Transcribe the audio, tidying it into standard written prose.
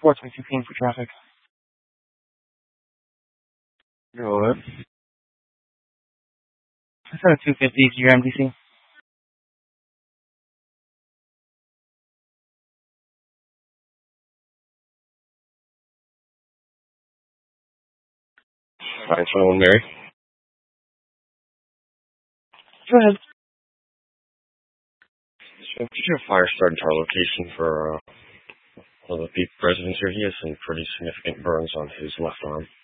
4:22 p.m. for traffic. Go ahead. It's at 250 to your MDC. Alright, 21 Mary. Go ahead. So, did you have fire started to our location for one of the Peak residents here? He has some pretty significant burns on his left arm.